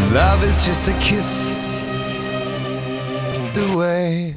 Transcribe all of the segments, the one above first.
Love is just a kiss away.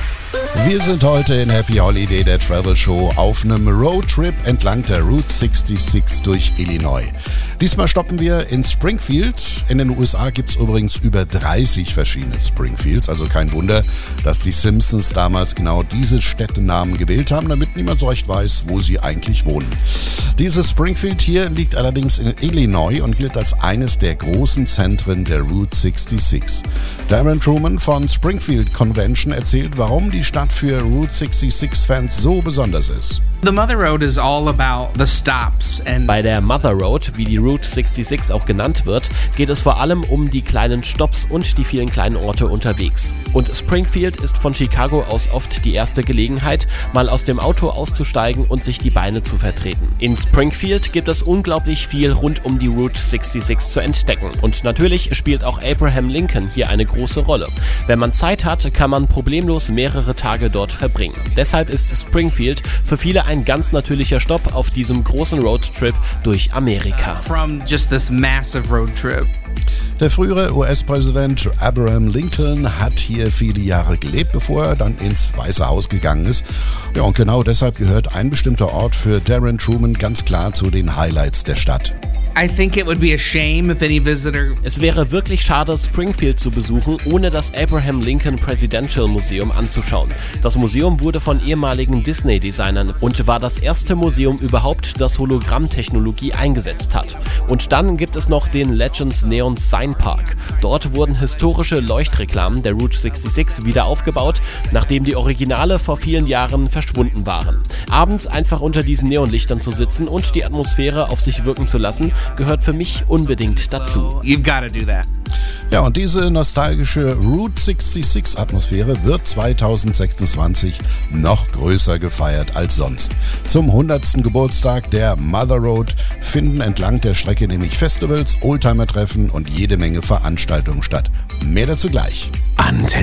Wir sind heute in Happy Holiday, der Travel Show, auf einem Roadtrip entlang der Route 66 durch Illinois. Diesmal stoppen wir in Springfield. In den USA gibt es übrigens über 30 verschiedene Springfields, also kein Wunder, dass die Simpsons damals genau diese Städtenamen gewählt haben, damit niemand so recht weiß, wo sie eigentlich wohnen. Dieses Springfield hier liegt allerdings in Illinois und gilt als eines der großen Zentren der Route 66. Darren Truman von Springfield Convention erzählt, warum die Stadt für Route 66-Fans so besonders ist. The Mother Road is all about the stops and Bei der Mother Road, wie die Route 66 auch genannt wird, geht es vor allem um die kleinen Stops und die vielen kleinen Orte unterwegs. Und Springfield ist von Chicago aus oft die erste Gelegenheit, mal aus dem Auto auszusteigen und sich die Beine zu vertreten. In Springfield gibt es unglaublich viel rund um die Route 66 zu entdecken. Und natürlich spielt auch Abraham Lincoln hier eine große Rolle. Wenn man Zeit hat, kann man problemlos mehrere Tage dort verbringen. Deshalb ist Springfield für viele ein ganz natürlicher Stopp auf diesem großen Roadtrip durch Amerika. from just this massive road trip. Der frühere US-Präsident Abraham Lincoln hat hier viele Jahre gelebt, bevor er dann ins Weiße Haus gegangen ist. Ja, und genau deshalb gehört ein bestimmter Ort für Darren Truman ganz klar zu den Highlights der Stadt. I think it would be a shame if any visitor Es wäre wirklich schade, Springfield zu besuchen, ohne das Abraham Lincoln Presidential Museum anzuschauen. Das Museum wurde von ehemaligen Disney-Designern und war das erste Museum überhaupt, das Hologrammtechnologie eingesetzt hat. Und dann gibt es noch den Legends Neon Sign Park. Dort wurden historische Leuchtreklamen der Route 66 wieder aufgebaut, nachdem die Originale vor vielen Jahren verschwunden waren. Abends einfach unter diesen Neonlichtern zu sitzen und die Atmosphäre auf sich wirken zu lassen, gehört für mich unbedingt dazu. you've got to do that. Ja, und diese nostalgische Route 66-Atmosphäre wird 2026 noch größer gefeiert als sonst. Zum 100. Geburtstag der Mother Road finden entlang der Strecke nämlich Festivals, Oldtimer-Treffen und jede Menge Veranstaltungen statt. Mehr dazu gleich.